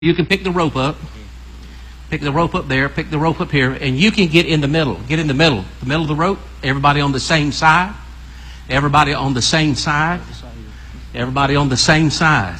You can pick the rope up. Pick the rope up there, pick the rope up here, and you can get in the middle. Get in the middle of the rope. Everybody on the same side. Everybody on the same side. Everybody on the same side.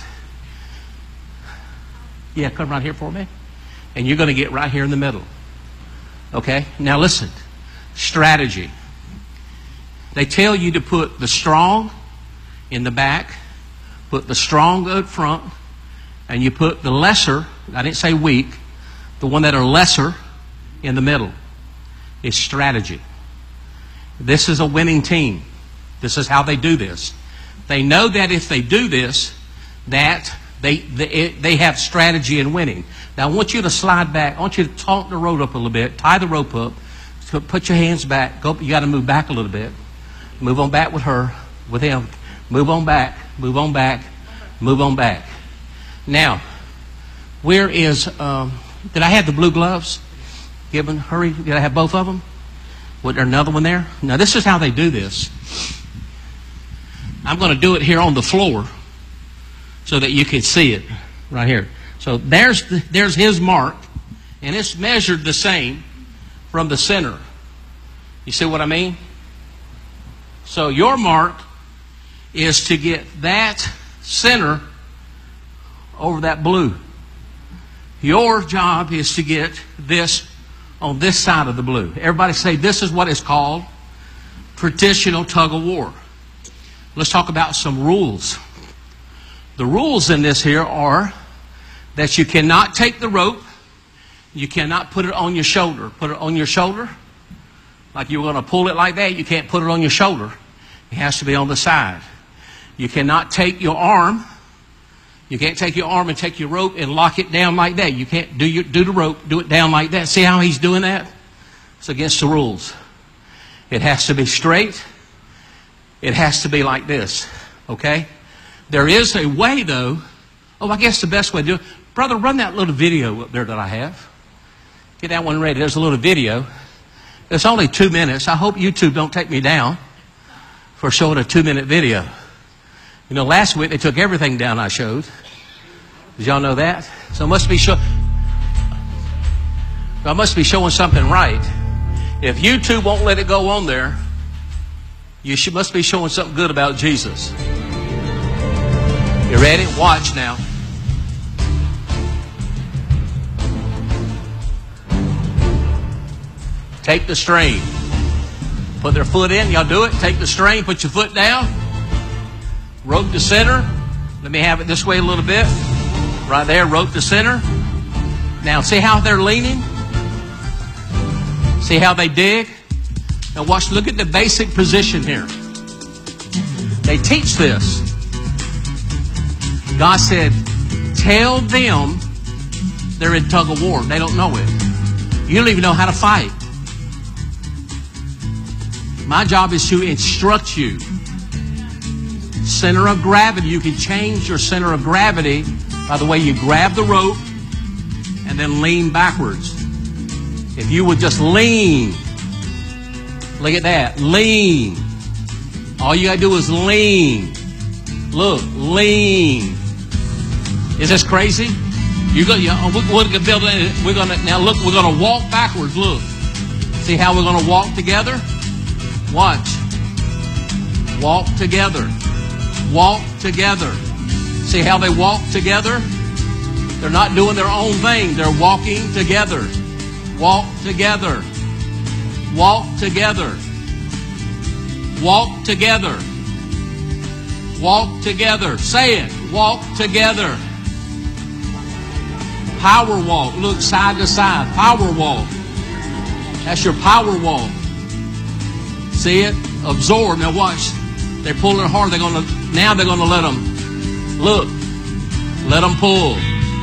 Yeah, come right here for me. And you're going to get right here in the middle. Okay? Now listen. Strategy. They tell you to put the strong in the back, put the strong up front, and you put the lesser, I didn't say weak, the one that are lesser in the middle. It's strategy. This is a winning team. This is how they do this. They know that if they do this, that they have strategy in winning. Now I want you to slide back. I want you to taut the rope up a little bit. Tie the rope up. Put your hands back. Go. You got to move back a little bit. Move on back with her, with him. Move on back. Move on back. Move on back. Now, where is... did I have the blue gloves? Given, hurry. Did I have both of them? Was there another one there? Now, this is how they do this. I'm going to do it here on the floor so that you can see it right here. So there's his mark, and it's measured the same from the center. You see what I mean? So your mark is to get that center over that blue. Your job is to get this on this side of the blue. Everybody say this is what is called traditional tug of war. Let's talk about some rules. The rules in this here are that you cannot take the rope. You cannot put it on your shoulder. Put it on your shoulder. Like you're going to pull it like that. You can't put it on your shoulder. It has to be on the side. You cannot take your arm. You can't take your arm and take your rope and lock it down like that. You can't do the rope, do it down like that. See how he's doing that? It's against the rules. It has to be straight. It has to be like this. Okay? There is a way, though. Oh, I guess the best way to do it. Brother, run that little video up there that I have. Get that one ready. There's a little video. It's only 2 minutes. I hope YouTube don't take me down for showing a 2-minute video. You know, last week they took everything down I showed. Did y'all know that? So I must be showing something right. If YouTube won't let it go on there, you must be showing something good about Jesus. You ready? Watch now. Take the strain. Put their foot in. Y'all do it. Take the strain. Put your foot down. Rope to center. Let me have it this way a little bit. Right there. Rope to center. Now see how they're leaning? See how they dig? Now watch. Look at the basic position here. They teach this. God said, tell them they're in tug of war. They don't know it. You don't even know how to fight. My job is to instruct you. Center of gravity. You can change your center of gravity by the way you grab the rope and then lean backwards. If you would just lean. Look at that. Lean. All you got to do is lean. Look. Lean. Is this crazy? We're going to now look. We're going to walk backwards. Look. See how we're going to walk together? Watch. Walk together. Walk together. See how they walk together? They're not doing their own thing. They're walking together. Walk together. Walk together. Walk together. Walk together. Say it. Walk together. Power walk. Look side to side. Power walk. That's your power walk. See it? Absorb. Now watch. They're pulling hard. Now they're going to let them. Look. Let them pull.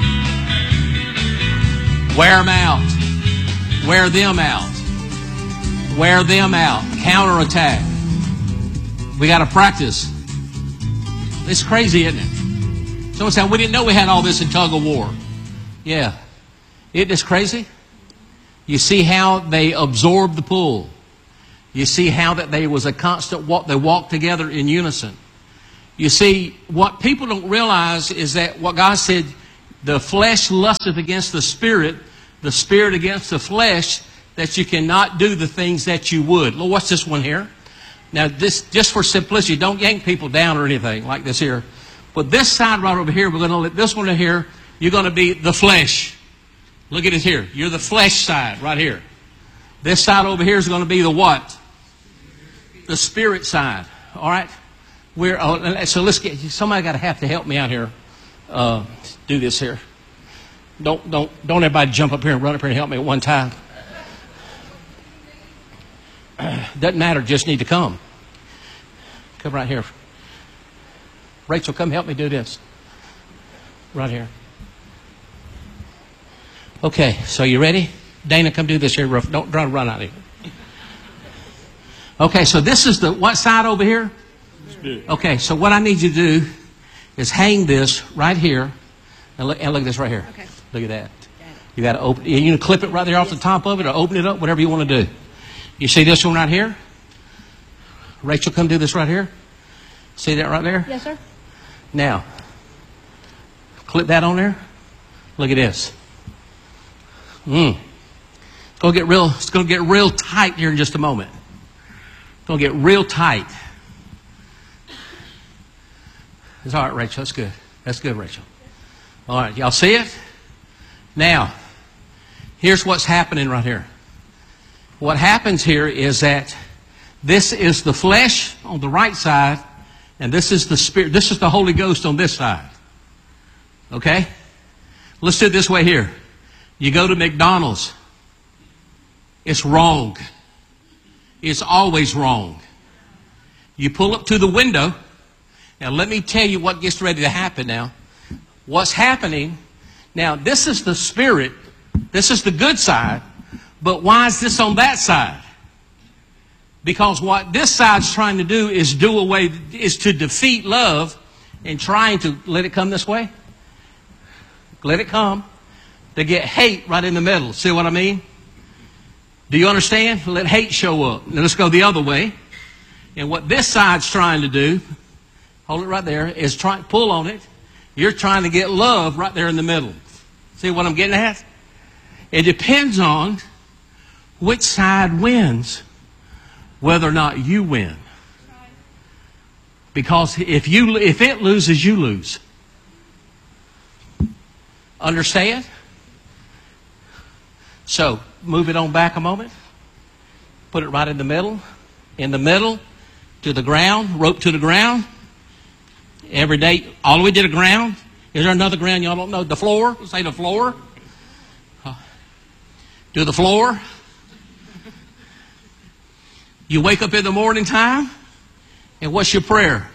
Wear them out. Wear them out. Wear them out. Counterattack. We got to practice. It's crazy, isn't it? Someone said, we didn't know we had all this in tug of war. Yeah. Isn't this crazy? You see how they absorb the pull. You see how that there was a constant walk. They walked together in unison. You see, what people don't realize is that what God said, The flesh lusteth against the spirit against the flesh, that you cannot do the things that you would. Well, what's this one here? Now, this, just for simplicity, don't yank people down or anything like this here. But this side right over here, we're going to let this one in here, you're going to be the flesh. Look at it here. You're the flesh side right here. This side over here is going to be the what? The spirit side. All right? So let's get, somebody got to have to help me out here. Do this here. Don't everybody jump up here and run up here and help me at one time. Doesn't matter, just need to come. Come right here. Rachel, come help me do this. Right here. Okay, so you ready? Dana, come do this here. Don't try to run out of here. Okay, so this is the what side over here? Okay, so what I need you to do is hang this right here. And look at this right here. Okay. Look at that. You got to open. You can clip it right there off the top of it, or open it up, whatever you want to do. You see this one right here? Rachel, come do this right here. See that right there? Yes, sir. Now, clip that on there. Look at this. It's going to get real tight here in just a moment. It's going to get real tight. It's all right, Rachel. That's good. That's good, Rachel. All right, y'all see it? Now, here's what's happening right here. What happens here is that this is the flesh on the right side, and this is the spirit. This is the Holy Ghost on this side. Okay? Let's do it this way here. You go to McDonald's. It's wrong. It's always wrong. You pull up to the window. Now, let me tell you what gets ready to happen now. What's happening, now, this is the spirit. This is the good side. But why is this on that side? Because what this side's trying to do is to defeat love and trying to let it come this way. Let it come. To get hate right in the middle. See what I mean? Do you understand? Let hate show up. Now let's go the other way. And what this side's trying to do, hold it right there, is pull on it. You're trying to get love right there in the middle. See what I'm getting at? It depends on which side wins, whether or not you win. Because if it loses, you lose. Understand? So, move it on back a moment. Put it right in the middle. In the middle, to the ground, rope to the ground. Every day, all the way to the ground. Is there another ground y'all don't know? The floor? Say the floor. To the floor. You wake up in the morning time, and what's your prayer?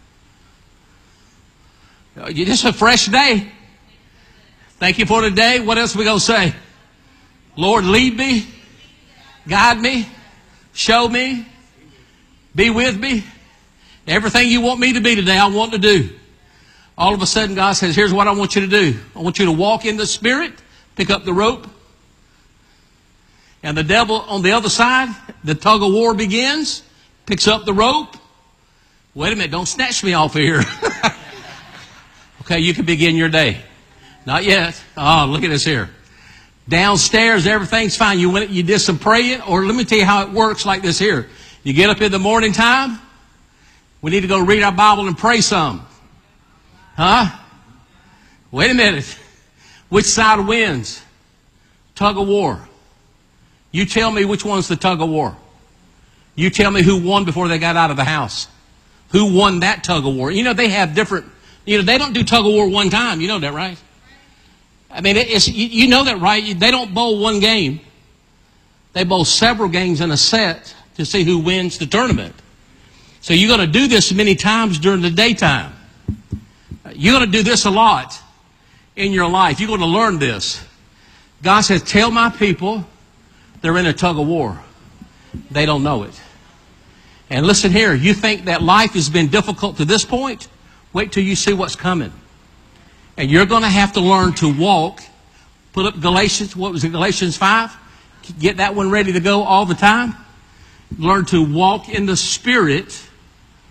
It's a fresh day. Thank you for today. What else are we going to say? Lord, lead me, guide me, show me, be with me. Everything you want me to be today, I want to do. All of a sudden, God says, here's what I want you to do. I want you to walk in the Spirit, pick up the rope. And the devil on the other side, the tug of war begins, picks up the rope. Wait a minute, don't snatch me off of here. Okay, you can begin your day. Not yet. Oh, look at this here. Downstairs, everything's fine. You did some praying, or let me tell you how it works like this here. You get up in the morning time. We need to go read our Bible and pray some. Huh? Wait a minute. Which side wins? Tug of war. You tell me which one's the tug of war. You tell me who won before they got out of the house. Who won that tug of war? You know, they have different, they don't do tug of war one time. You know that, right? I mean, you know that, right? They don't bowl one game. They bowl several games in a set to see who wins the tournament. So you're going to do this many times during the daytime. You're going to do this a lot in your life. You're going to learn this. God says, tell my people they're in a tug of war. They don't know it. And listen here, you think that life has been difficult to this point? Wait till you see what's coming. And you're going to have to learn to walk. Put up Galatians, what was it, Galatians 5? Get that one ready to go all the time. Learn to walk in the Spirit.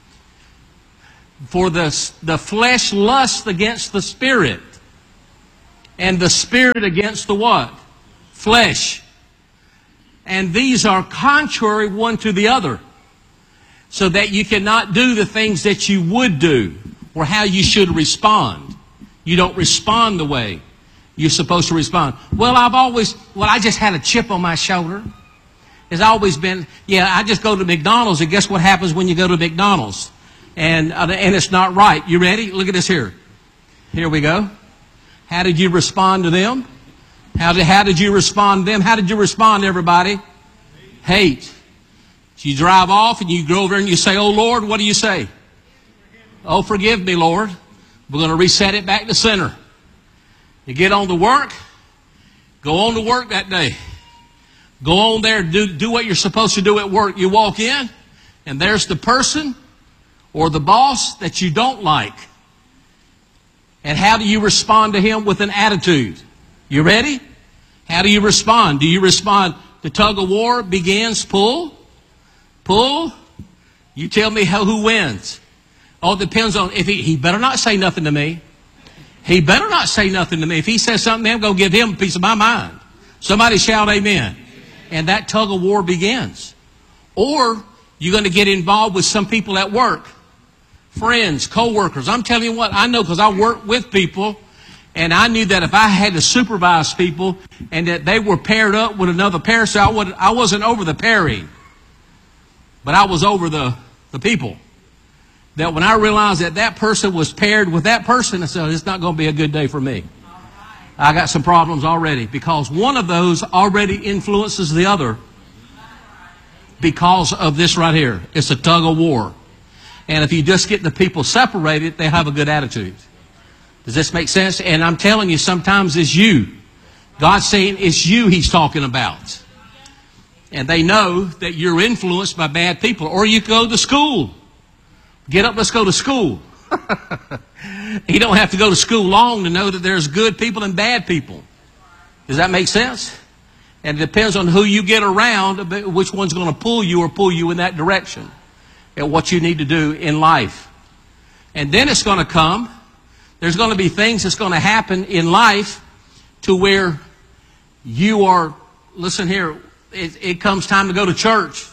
For the flesh lusts against the Spirit. And the spirit against the what? Flesh. And these are contrary one to the other, so that you cannot do the things that you would do or how you should respond. You don't respond the way you're supposed to respond. Well, I just had a chip on my shoulder. It's always been, I just go to McDonald's, and guess what happens when you go to McDonald's? And it's not right. You ready? Look at this here. Here we go. How did you respond to them? How did you respond to them? How did you respond, everybody? Hate. So you drive off and you go over and you say, "Oh Lord," what do you say? "Oh, forgive me, Lord. We're going to reset it back to center." You get on to work. Go on to work that day. Go on there, do what you're supposed to do at work. You walk in, and there's the person or the boss that you don't like. And how do you respond to him? With an attitude. You ready? How do you respond? Do you respond? The tug of war begins, pull. Pull. You tell me who wins. Oh, it depends on if he better not say nothing to me. He better not say nothing to me. If he says something, I'm going to give him a piece of my mind. Somebody shout amen. And that tug of war begins. Or you're going to get involved with some people at work. Friends, co-workers. I'm telling you what, I know because I work with people. And I knew that if I had to supervise people and that they were paired up with another pair, so I wasn't over the pairing. But I was over the people. That when I realized that person was paired with that person, I said, it's not going to be a good day for me. I got some problems already because one of those already influences the other because of this right here. It's a tug of war. And if you just get the people separated, they have a good attitude. Does this make sense? And I'm telling you, sometimes it's you. God's saying it's you He's talking about. And they know that you're influenced by bad people. Or you go to school. Get up, let's go to school. You don't have to go to school long to know that there's good people and bad people. Does that make sense? And it depends on who you get around, which one's going to pull you in that direction. And what you need to do in life. And then it's going to come. There's going to be things that's going to happen in life to where you are, listen here, it comes time to go to church.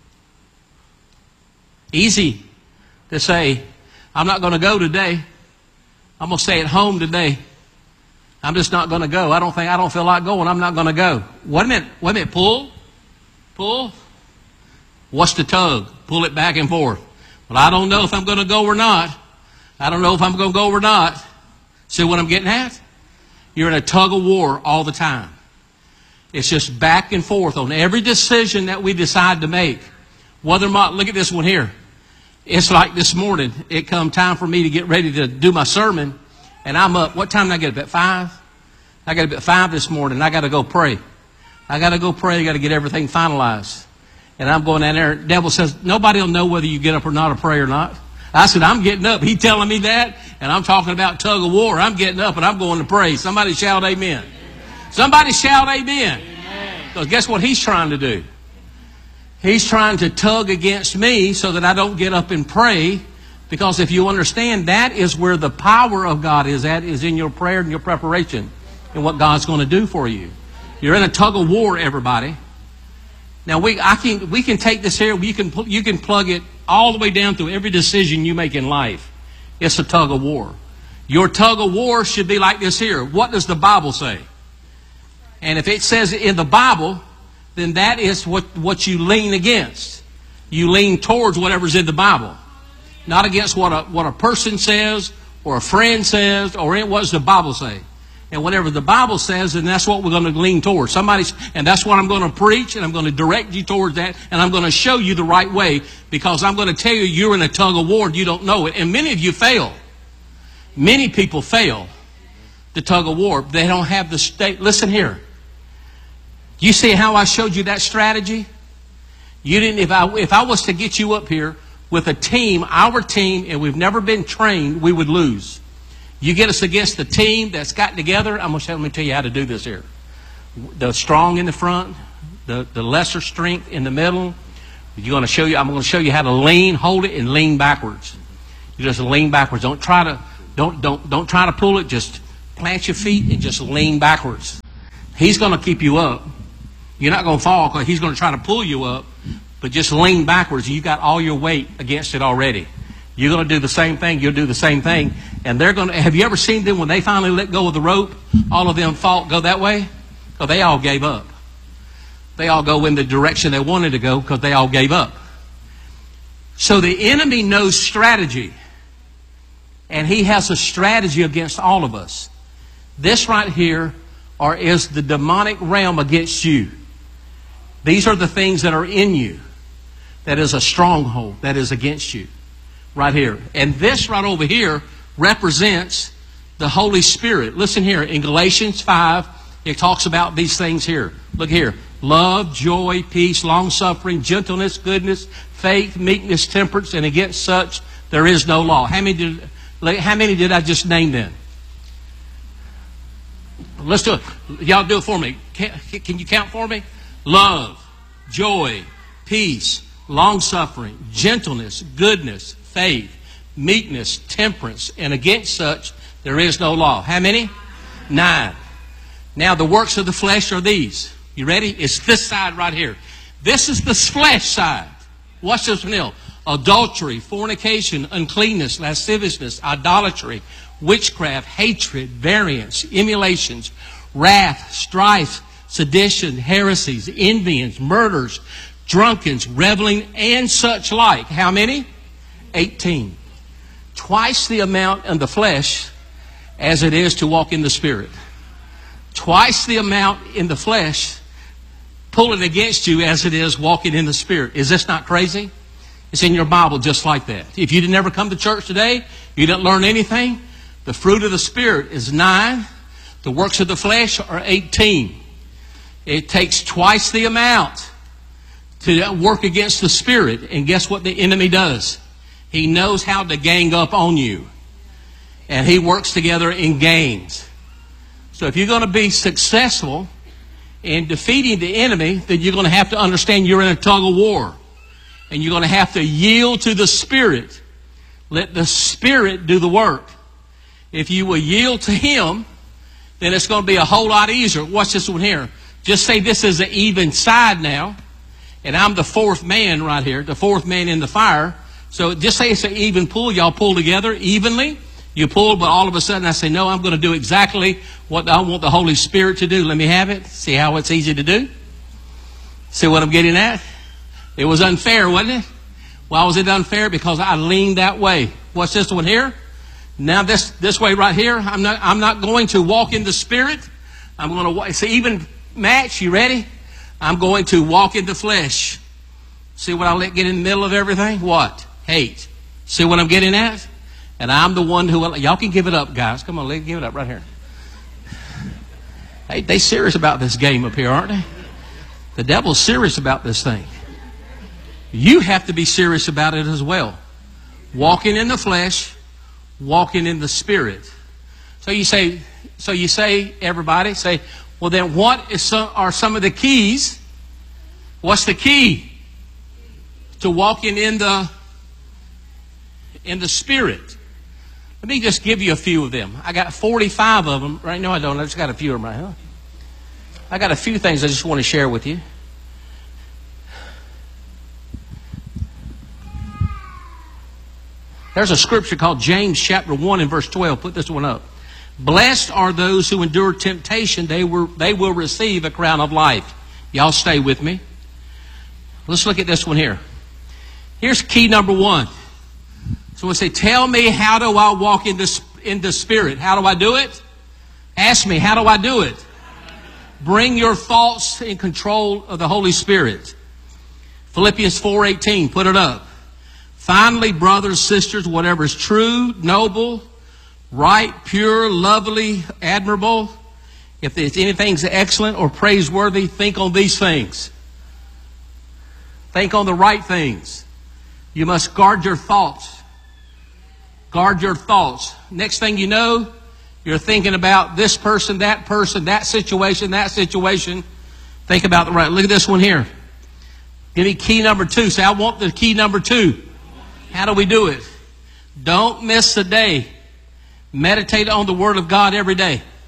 Easy to say, I'm not going to go today. I'm going to stay at home today. I'm just not going to go. I don't feel like going. I'm not going to go. Wait a minute. Pull. What's the tug? Pull it back and forth. Well, I don't know if I'm going to go or not. I don't know if I'm going to go or not. See what I'm getting at? You're in a tug of war all the time. It's just back and forth on every decision that we decide to make. Whether or not, look at this one here. It's like this morning. It come time for me to get ready to do my sermon. And I'm up. What time did I get up? At 5? I got up at 5 this morning. I got to go pray. I got to get everything finalized. And I'm going down there. The devil says, nobody will know whether you get up or not to pray or not. I said, I'm getting up. He telling me that. And I'm talking about tug of war. I'm getting up and I'm going to pray. Somebody shout amen. Somebody shout amen. Because guess what he's trying to do? He's trying to tug against me so that I don't get up and pray. Because if you understand, that is where the power of God is at, is in your prayer and your preparation and what God's going to do for you. You're in a tug of war, everybody. Now, we can take this here. You can plug it all the way down through every decision you make in life. It's a tug of war. Your tug of war should be like this here. What does the Bible say? And if it says it in the Bible, then that is what you lean against. You lean towards whatever's in the Bible. Not against what a person says or a friend says or what does the Bible say. And whatever the Bible says, then that's what we're going to lean towards. And that's what I'm going to preach, and I'm going to direct you towards that, and I'm going to show you the right way, because I'm going to tell you you're in a tug of war and you don't know it. And many of you fail. Many people fail the tug of war. They don't have the state. Listen here. You see how I showed you that strategy? You didn't. If I was to get you up here with a team, our team, and we've never been trained, we would lose. You get us against the team that's got together. Let me tell you how to do this here. The strong in the front, the lesser strength in the middle. I'm going to show you how to lean, hold it, and lean backwards. You just lean backwards. Don't try to pull it. Just plant your feet and just lean backwards. He's going to keep you up. You're not going to fall because he's going to try to pull you up, but just lean backwards. You've got all your weight against it already. You're going to do the same thing. You'll do the same thing. And they're going to, have you ever seen them when they finally let go of the rope, all of them go that way? Because they all gave up. They all go in the direction they wanted to go because they all gave up. So the enemy knows strategy. And he has a strategy against all of us. This right here is the demonic realm against you. These are the things that are in you. That is a stronghold that is against you. Right here. And this right over here represents the Holy Spirit. Listen here. In Galatians 5, it talks about these things here. Look here. Love, joy, peace, long-suffering, gentleness, goodness, faith, meekness, temperance, and against such there is no law. How many did I just name then? Let's do it. Y'all do it for me. Can you count for me? Love, joy, peace, long-suffering, gentleness, goodness, faith, meekness, temperance, and against such there is no law. How many? 9. Now the works of the flesh are these. You ready? It's this side right here. This is the flesh side. Watch this one here. Adultery, fornication, uncleanness, lasciviousness, idolatry, witchcraft, hatred, variance, emulations, wrath, strife, sedition, heresies, envyings, murders, drunkens, reveling, and such like. How many? 18. Twice the amount in the flesh as it is to walk in the Spirit. Twice the amount in the flesh pulling against you as it is walking in the Spirit. Is this not crazy? It's in your Bible just like that. If you didn't ever come to church today, you didn't learn anything, the fruit of the Spirit is 9. The works of the flesh are 18. It takes twice the amount to work against the Spirit. And guess what the enemy does? He knows how to gang up on you. And he works together in gangs. So if you're going to be successful in defeating the enemy, then you're going to have to understand you're in a tug of war. And you're going to have to yield to the Spirit. Let the Spirit do the work. If you will yield to Him, then it's going to be a whole lot easier. Watch this one here. Just say this is an even side now. And I'm the fourth man right here, the fourth man in the fire. So just say it's an even pull. Y'all pull together evenly. You pull, but all of a sudden I say, no, I'm going to do exactly what I want the Holy Spirit to do. Let me have it. See how it's easy to do? See what I'm getting at? It was unfair, wasn't it? Why was it unfair? Because I leaned that way. What's this one here? Now this way right here, I'm not going to walk in the Spirit. I'm going to walk. It's an even match. You ready? I'm going to walk in the flesh. See what I let get in the middle of everything? What? Hate. See what I'm getting at? And I'm the one who... Y'all can give it up, guys. Come on, let's give it up right here. Hey, they serious about this game up here, aren't they? The devil's serious about this thing. You have to be serious about it as well. Walking in the flesh, walking in the Spirit. So you say, everybody, say, well then what are some of the keys? What's the key to walking in the Spirit? Let me just give you a few of them. I got 45 of them. Right? No, I don't. I just got a few of them right here. I got a few things I just want to share with you. There's a scripture called James chapter 1 and verse 12. Put this one up. Blessed are those who endure temptation. They will receive a crown of life. Y'all stay with me. Let's look at this one here. Here's key number 1. So we say, tell me, how do I walk in the Spirit? How do I do it? Ask me, how do I do it? Bring your thoughts in control of the Holy Spirit. Philippians 4:18, put it up. Finally, brothers, sisters, whatever is true, noble, right, pure, lovely, admirable, if there's anything's excellent or praiseworthy, think on these things. Think on the right things. You must guard your thoughts. Guard your thoughts. Next thing you know, you're thinking about this person, that situation, that situation. Think about the right. Look at this one here. Give me key number 2. Say, I want the key number 2. How do we do it? Don't miss a day. Meditate on the Word of God every day.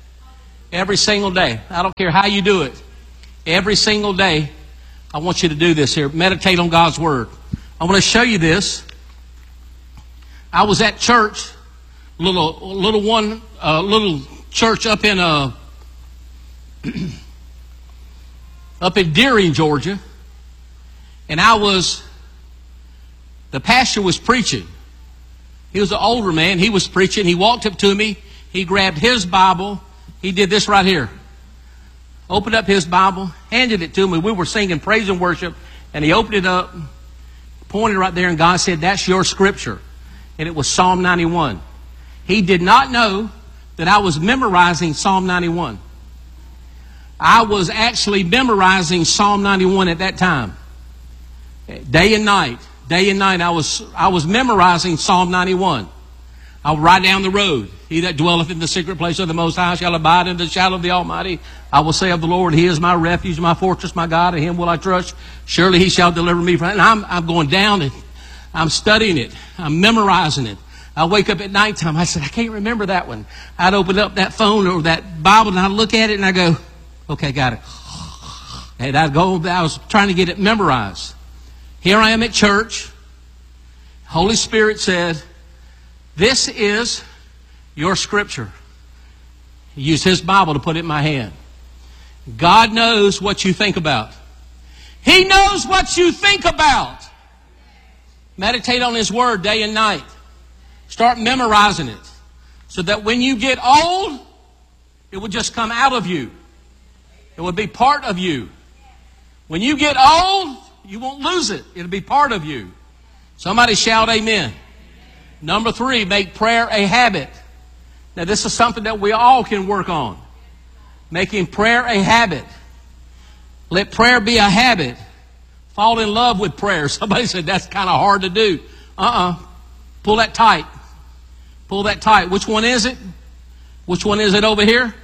Every single day. I don't care how you do it. Every single day, I want you to do this here. Meditate on God's Word. I want to show you this. I was at church, little church up in up in Deering, Georgia, and the pastor was preaching. He was an older man. He was preaching. He walked up to me. He grabbed his Bible. He did this right here. Opened up his Bible, handed it to me. We were singing praise and worship, and he opened it up, pointed right there, and God said, "That's your scripture." And it was Psalm 91. He did not know that I was memorizing Psalm 91. I was actually memorizing Psalm 91 at that time. Day and night. Day and night I was memorizing Psalm 91. I would ride down the road. He that dwelleth in the secret place of the Most High shall abide in the shadow of the Almighty. I will say of the Lord, He is my refuge, my fortress, my God. In Him will I trust. Surely He shall deliver me from it. And I'm going down and I'm studying it. I'm memorizing it. I wake up at nighttime. I said, I can't remember that one. I'd open up that phone or that Bible and I'd look at it and I go, okay, got it. And I was trying to get it memorized. Here I am at church. Holy Spirit said, "This is your scripture." He used His Bible to put it in my hand. God knows what you think about. He knows what you think about. Meditate on His Word day and night. Start memorizing it so that when you get old, it will just come out of you. It will be part of you. When you get old, you won't lose it. It'll be part of you. Somebody shout amen. Number 3, make prayer a habit. Now this is something that we all can work on. Making prayer a habit. Let prayer be a habit. Fall in love with prayer. Somebody said that's kind of hard to do. Pull that tight. Pull that tight. Which one is it? Which one is it over here?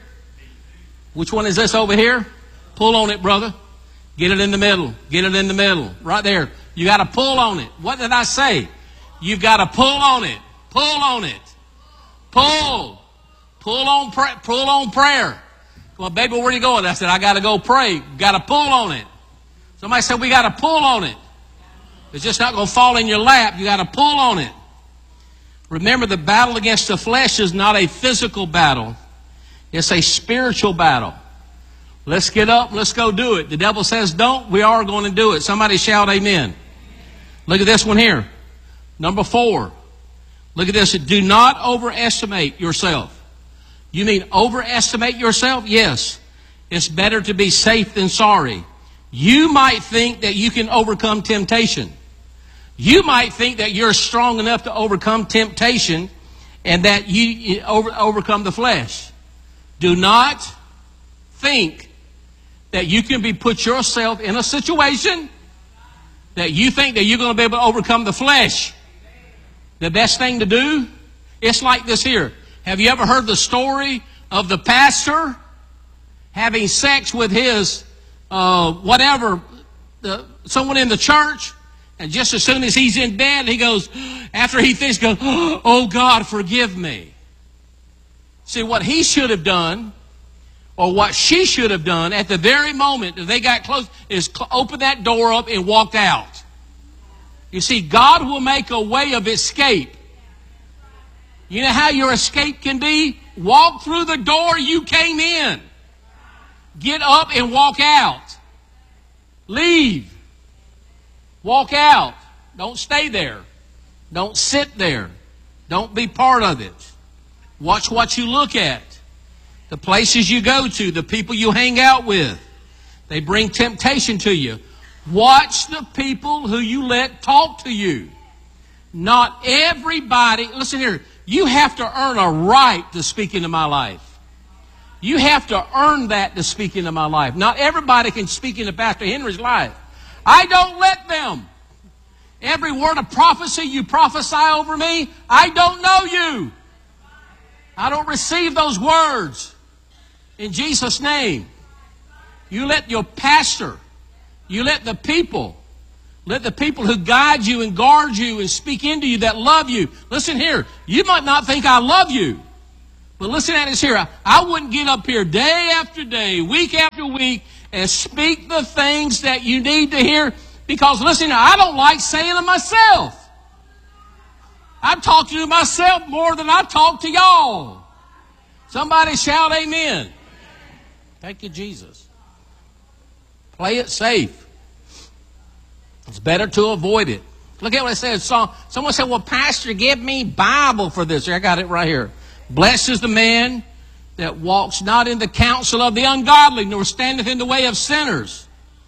Which one is this over here? Pull on it, brother. Get it in the middle. Get it in the middle. Right there. You got to pull on it. What did I say? You've got to pull on it. Pull on it. Pull. Pull on prayer. Well, baby, where are you going? I said, I got to go pray. Got to pull on it. Somebody said, we got to pull on it. It's just not going to fall in your lap. You got to pull on it. Remember, the battle against the flesh is not a physical battle. It's a spiritual battle. Let's get up. Let's go do it. The devil says don't. We are going to do it. Somebody shout amen. Look at this one here. Number 4. Look at this. Do not overestimate yourself. You mean overestimate yourself? Yes. It's better to be safe than sorry. You might think that you can overcome temptation. You might think that you're strong enough to overcome temptation and that you overcome the flesh. Do not think that you can put yourself in a situation that you think that you're going to be able to overcome the flesh. The best thing to do, it's like this here. Have you ever heard the story of the pastor having sex with his someone in the church? And just as soon as he's in bed, he goes, after he thinks, goes, "Oh God, forgive me." See, what he should have done, or what she should have done at the very moment that they got close, is open that door up and walked out. You see, God will make a way of escape. You know how your escape can be? Walk through the door you came in. Get up and walk out. Leave. Walk out. Don't stay there. Don't sit there. Don't be part of it. Watch what you look at. The places you go to, the people you hang out with. They bring temptation to you. Watch the people who you let talk to you. Not everybody. Listen here. You have to earn a right to speak into my life. You have to earn that to speak into my life. Not everybody can speak into Pastor Henry's life. I don't let them. Every word of prophecy you prophesy over me, I don't know you. I don't receive those words. In Jesus' name. You let your pastor, you let the people who guide you and guard you and speak into you that love you. Listen here, you might not think I love you, But listen at this here. I wouldn't get up here day after day, week after week, and speak the things that you need to hear. Because listen, I don't like saying them myself. I talk to myself more than I talk to y'all. Somebody shout amen. Thank you, Jesus. Play it safe. It's better to avoid it. Look at what it says. Someone said, well, Pastor, give me Bible for this. I got it right here. Blessed is the man that walks not in the counsel of the ungodly, nor standeth in the way of sinners,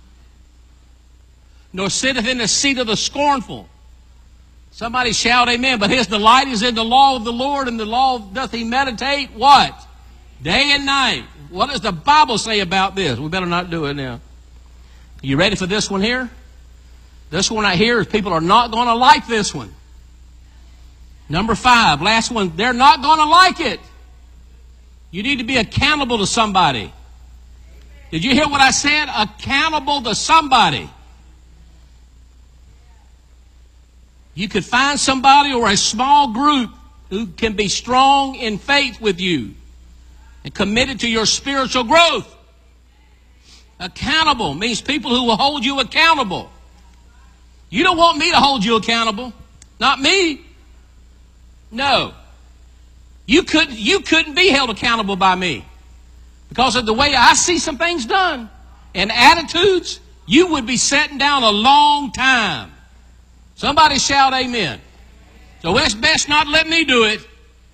nor sitteth in the seat of the scornful. Somebody shout amen. But his delight is in the law of the Lord, and the law doth he meditate, what? Day and night. What does the Bible say about this? We better not do it now. You ready for this one here? This one right here is people are not going to like this one. Number 5, last one. They're not going to like it. You need to be accountable to somebody. Did you hear what I said? Accountable to somebody. You could find somebody or a small group who can be strong in faith with you and committed to your spiritual growth. Accountable means people who will hold you accountable. You don't want me to hold you accountable. Not me. No. You couldn't be held accountable by me. Because of the way I see some things done and attitudes, you would be sitting down a long time. Somebody shout amen. So it's best not let me do it.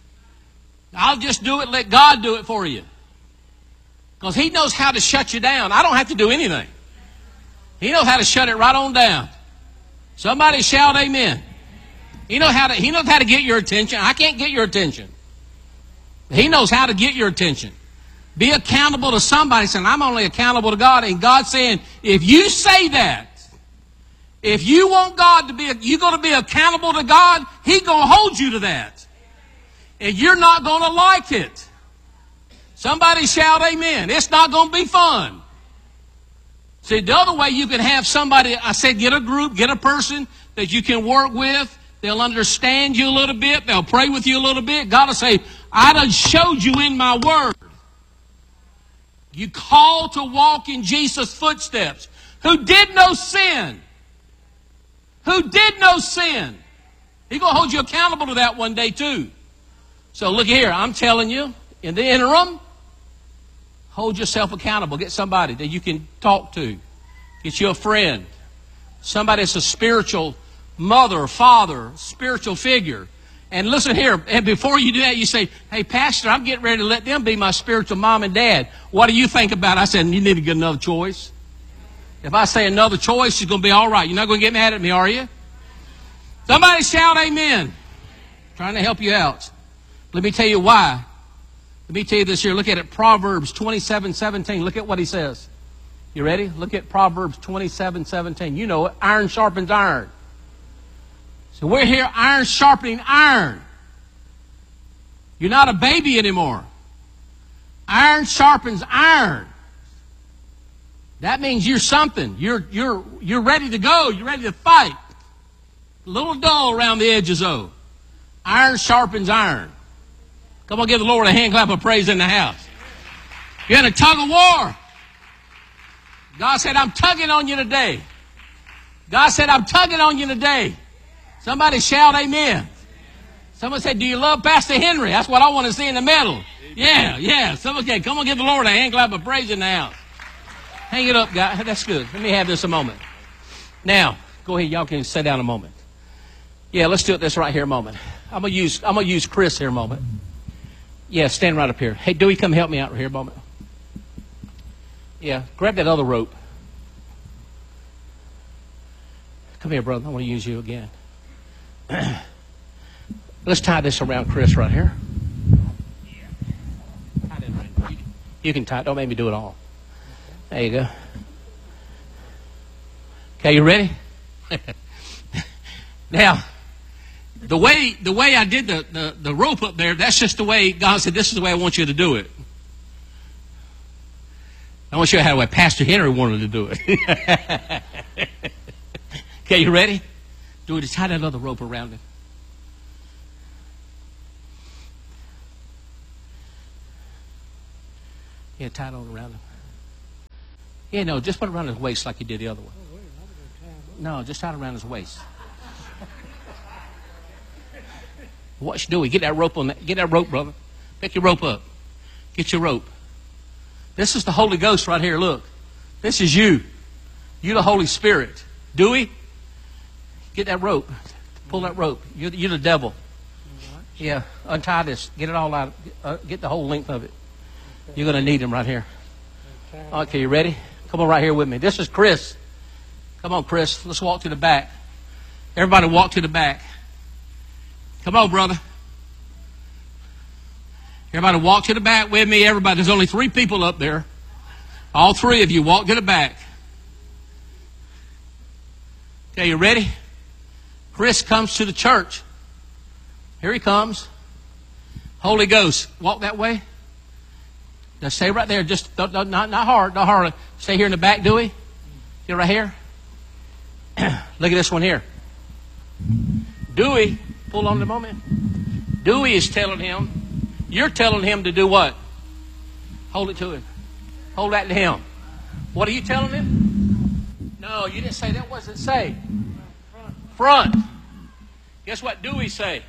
I'll just do it, let God do it for you. Because He knows how to shut you down. I don't have to do anything. He knows how to shut it right on down. Somebody shout amen. He knows how to get your attention. I can't get your attention. He knows how to get your attention. Be accountable to somebody saying, I'm only accountable to God. And God's saying, if you say that, if you want God to be, you're going to be accountable to God, He's going to hold you to that. And you're not going to like it. Somebody shout amen. It's not going to be fun. See, the other way you can have somebody, I said get a group, get a person that you can work with. They'll understand you a little bit. They'll pray with you a little bit. God will say, I done showed you in my word. You call to walk in Jesus' footsteps. Who did no sin. Who did no sin. He's going to hold you accountable to that one day too. So look here, I'm telling you, in the interim, hold yourself accountable. Get somebody that you can talk to. Get you a friend. Somebody that's a spiritual mother, father, spiritual figure. And listen here, and before you do that, you say, hey, Pastor, I'm getting ready to let them be my spiritual mom and dad. What do you think about it? I said, you need to get another choice. If I say another choice, it's going to be all right. You're not going to get mad at me, are you? Somebody shout amen. Trying to help you out. Let me tell you why. Let me tell you this here. Look at it. Proverbs 27:17. Look at what he says. You ready? Look at Proverbs 27:17. You know it. Iron sharpens iron. So we're here, iron sharpening iron. You're not a baby anymore. Iron sharpens iron. That means you're something. You're ready to go. You're ready to fight. A little dull around the edges, though. Iron sharpens iron. Come on, give the Lord a hand clap of praise in the house. You're in a tug of war. God said, I'm tugging on you today. God said, I'm tugging on you today. Somebody shout amen. Someone said, do you love Pastor Henry? That's what I want to see in the middle. Yeah. Someone said, come on, give the Lord a hand clap of praise in the house. Hang it up, guys. That's good. Let me have this a moment. Now, go ahead. Y'all can sit down a moment. Yeah, let's do it this right here a moment. I'm gonna use Chris here a moment. Yeah, stand right up here. Hey, Dewey, come help me out right here a moment. Yeah, grab that other rope. Come here, brother. I want to use you again. Let's tie this around Chris right here. Tie it around. You can tie it. Don't make me do it all. There you go. Okay, you ready? Now, the way I did the rope up there, that's just the way God said, this is the way I want you to do it. I want to show you how the way Pastor Henry wanted to do it. Okay, you ready? Do it. Just tie that other rope around it. Yeah, tie it on around him. Yeah, no, just put it around his waist like you did the other one. No, just tie it around his waist. What you doing? Get that rope on that. Get that rope, brother. Pick your rope up. Get your rope. This is the Holy Ghost right here. Look. This is you. You the Holy Spirit. Dewey, get that rope. Pull that rope. You're the devil. Yeah, untie this. Get it all out. Get the whole length of it. You're going to need him right here. Okay, you ready? Come on right here with me. This is Chris. Come on, Chris. Let's walk to the back. Everybody walk to the back. Come on, brother. Everybody walk to the back with me. Everybody, there's only 3 people up there. All 3 of you walk to the back. Okay, you ready? Chris comes to the church. Here he comes. Holy Ghost, walk that way. Now stay right there. Just not hard, not hard. Stay here in the back, Dewey. Get right here. Look at this one here. Dewey, pull on the moment. Dewey is telling him, you're telling him to do what? Hold it to him. Hold that to him. What are you telling him? No, you didn't say that. What does it say? Front. Guess what Dewey say?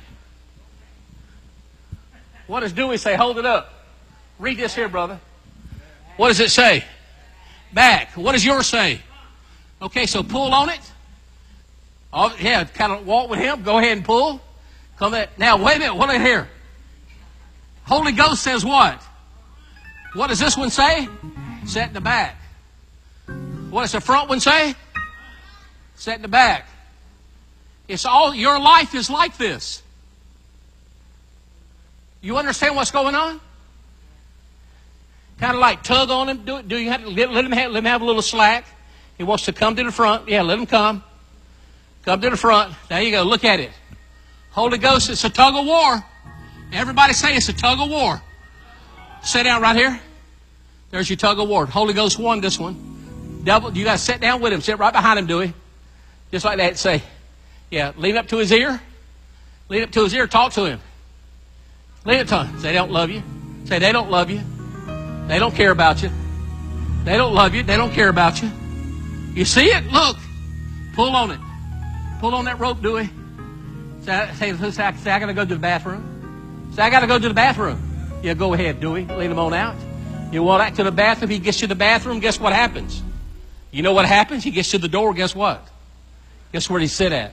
What does Dewey say? Hold it up. Read this here, brother. What does it say? Back. What does yours say? Okay, so pull on it. Oh, yeah, kind of walk with him. Go ahead and pull. Come in. Now, wait a minute. What in here? Holy Ghost says what? What does this one say? Set in the back. What does the front one say? Set in the back. It's all, your life is like this. You understand what's going on? Kind of like tug on him. Do you have to let him have a little slack? He wants to come to the front. Yeah, let him come. Come to the front. There you go. Look at it. Holy Ghost, it's a tug of war. Everybody say it's a tug of war. Sit down right here. There's your tug of war. Holy Ghost won this one. Devil, you got to sit down with him. Sit right behind him, Dewey. Just like that. Say, yeah, lean up to his ear. Lean up to his ear. Talk to him. Lean up to him. Say, they don't love you. Say, they don't love you. They don't care about you. They don't love you. They don't care about you. You see it? Look. Pull on it. Pull on that rope, Dewey. Say, I got to go to the bathroom. Say, I got to go to the bathroom. Yeah, go ahead, Dewey. Lead him on out. You walk out to the bathroom. He gets to the bathroom. Guess what happens? You know what happens? He gets to the door. Guess what? Guess where he sit at?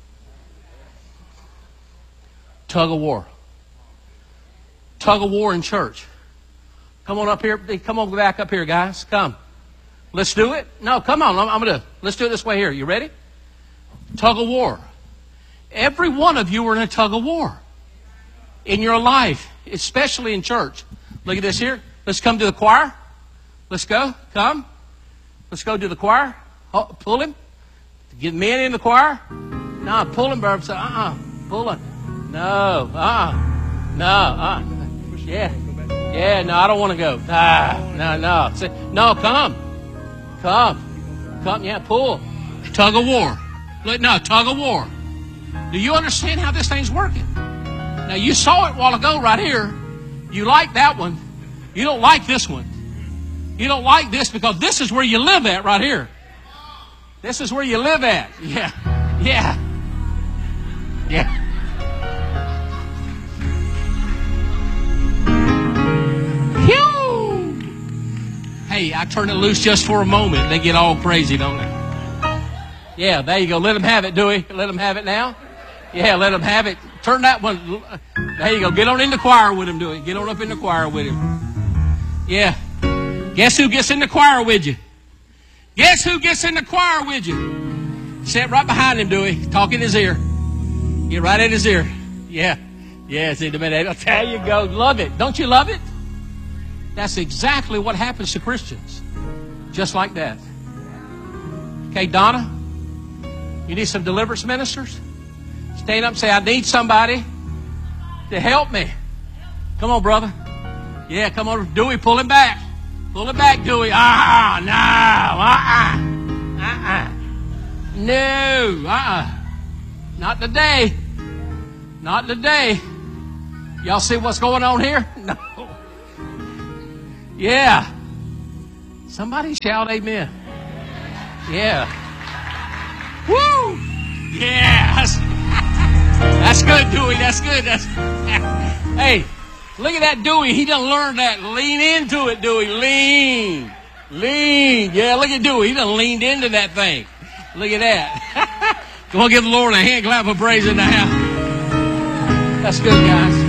Tug of war. Tug of war in church. Come on up here. Come on back up here, guys. Come. Let's do it. No, come on. I'm going to. Let's do it this way here. You ready? Tug of war. Every one of you are in a tug of war in your life, especially in church. Look at this here. Let's come to the choir. Let's go. Come. Let's go to the choir. Oh, pull him. Get men in the choir. No, pull him, brother. Say, pull him. No. No. Yeah. Yeah, no, I don't want to go. No. Say, no, come. Come, yeah, pull. Tug of war. No, tug of war. Do you understand how this thing's working? Now, you saw it a while ago right here. You like that one. You don't like this one. You don't like this because this is where you live at right here. This is where you live at. Yeah. Phew! Hey, I turn it loose just for a moment. They get all crazy, don't they? Yeah, there you go. Let them have it, Dewey. Let them have it now. Yeah, let them have it. Turn that one. There you go. Get on in the choir with him, Dewey. Get on up in the choir with him. Yeah. Guess who gets in the choir with you? Guess who gets in the choir with you? Sit right behind him, Dewey. Talk in his ear. Get right in his ear. Yeah. See, there you go. Love it. Don't you love it? That's exactly what happens to Christians. Just like that. Okay, Donna, you need some deliverance ministers? Stand up and say, I need somebody to help me. Come on, brother. Yeah, come on. Dewey, pull him back. Pull it back, Dewey. No. Not today. Not today. Y'all see what's going on here? No. Yeah. Somebody shout amen. Yeah. Woo! Yeah. That's good, Dewey. That's good. Hey, look at that Dewey. He done learned that. Lean into it, Dewey. Lean. Yeah, look at Dewey. He done leaned into that thing. Look at that. Come on, give the Lord a hand clap of praise in the house. That's good, guys.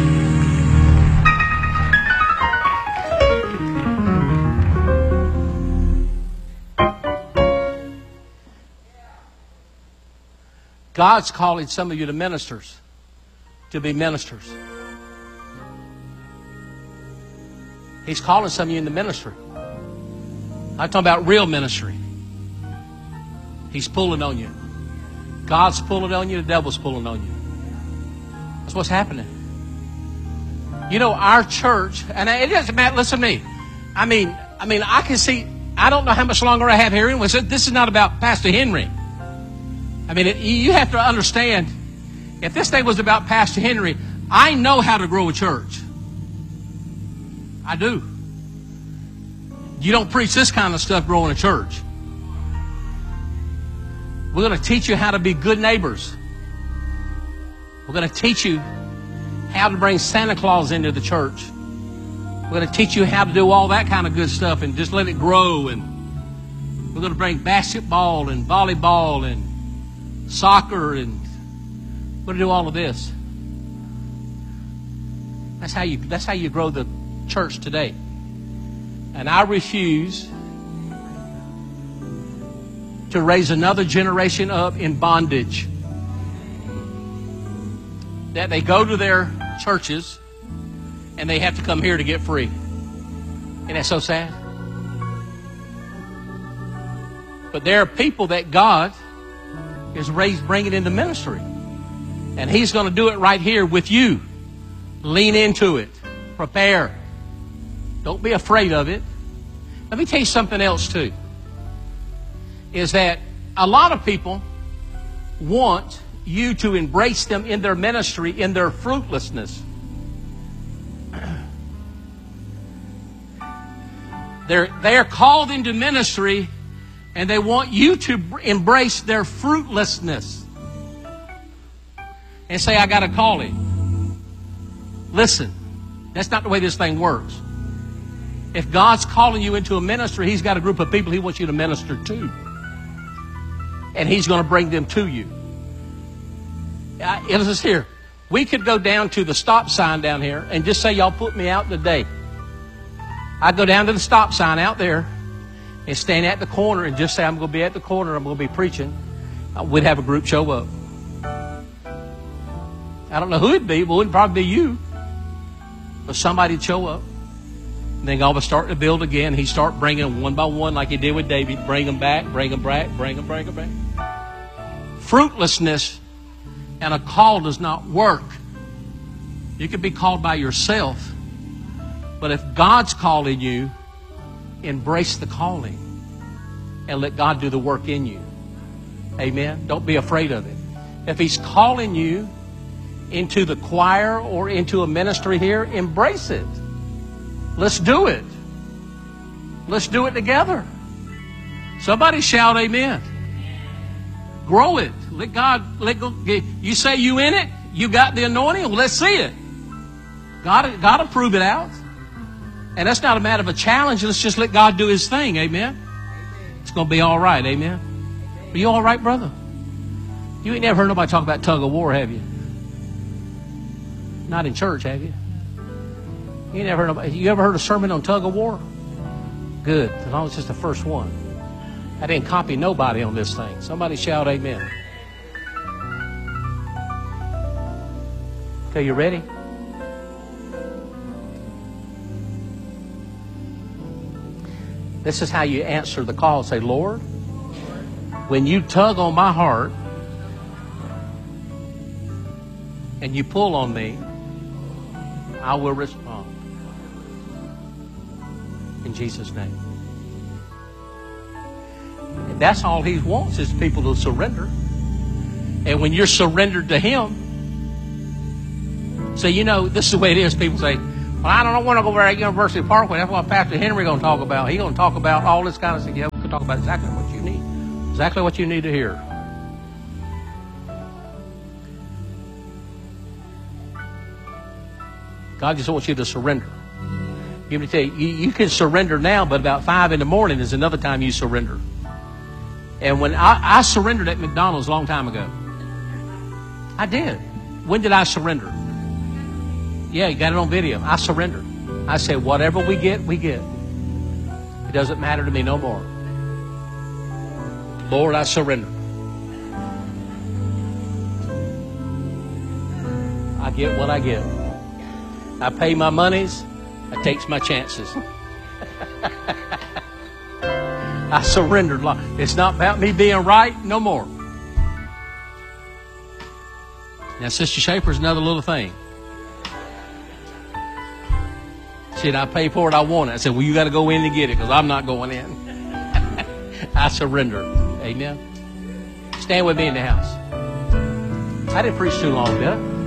God's calling some of you to ministers, to be ministers. He's calling some of you into ministry. I'm talking about real ministry. He's pulling on you. God's pulling on you. The devil's pulling on you. That's what's happening. You know, our church, and it doesn't matter. Listen to me. I mean, I can see. I don't know how much longer I have here. Anyway, so this is not about Pastor Henry. I mean, you have to understand, if this thing was about Pastor Henry, I know how to grow a church. I do. You don't preach this kind of stuff growing a church. We're going to teach you how to be good neighbors. We're going to teach you how to bring Santa Claus into the church. We're going to teach you how to do all that kind of good stuff and just let it grow. And we're going to bring basketball and volleyball and soccer, and we're going to do all of this. That's how you grow the church today. And I refuse to raise another generation up in bondage. That they go to their churches and they have to come here to get free. Isn't that so sad? But there are people that God is bringing into ministry. And He's going to do it right here with you. Lean into it. Prepare. Don't be afraid of it. Let me tell you something else too. Is that a lot of people want you to embrace them in their ministry, in their fruitlessness. They're called into ministry and they want you to embrace their fruitlessness and say, I got a calling. Listen, that's not the way this thing works. If God's calling you into a ministry, He's got a group of people He wants you to minister to. And He's going to bring them to you. It was here. We could go down to the stop sign down here and just say, y'all put me out today. I'd go down to the stop sign out there and stand at the corner and just say, I'm going to be at the corner, I'm going to be preaching. We'd have a group show up. I don't know who it'd be, but it would probably be you. But somebody'd show up. And then God would start to build again. He'd start bringing them one by one like He did with David. Bring them back, bring them back, bring them back. Fruitlessness and a call does not work. You can be called by yourself. But if God's calling you, embrace the calling and let God do the work in you. Amen. Don't be afraid of it. If He's calling you into the choir or into a ministry here, embrace it. Let's do it. Let's do it together. Somebody shout amen. Grow it. Let God, you say you in it? You got the anointing? Well, let's see it. God will prove it out. And that's not a matter of a challenge. Let's just let God do His thing. Amen. It's going to be all right. Amen. Are you all right, brother? You ain't never heard nobody talk about tug of war, have you? Not in church, have you? You never heard nobody, you ever heard a sermon on tug of war? Good. As long as it's the first one. I didn't copy nobody on this thing. Somebody shout amen. Okay, you ready? This is how you answer the call. Say, Lord, when you tug on my heart and you pull on me, I will respond. In Jesus' name. And that's all He wants is people to surrender. And when you're surrendered to Him, say, you know, this is the way it is. People say, Well, I don't want to go over at University Parkway. That's what Pastor Henry going to talk about. He's going to talk about all this kind of stuff. Yeah, we can talk about exactly what you need. Exactly what you need to hear. God just wants you to surrender. Let me tell you, you can surrender now, but about 5 in the morning is another time you surrender. And when I surrendered at McDonald's a long time ago. I did. When did I surrender? Yeah, you got it on video. I surrendered. I said, whatever we get, we get. It doesn't matter to me no more. Lord, I surrender. I get what I get. I pay my monies. I takes my chances. I surrendered. It's not about me being right no more. Now, Sister Shaper's another little thing. She said, I pay for it, I want it. I said, well, you got to go in and get it because I'm not going in. I surrender. Amen. Stand with me in the house. I didn't preach too long, did I?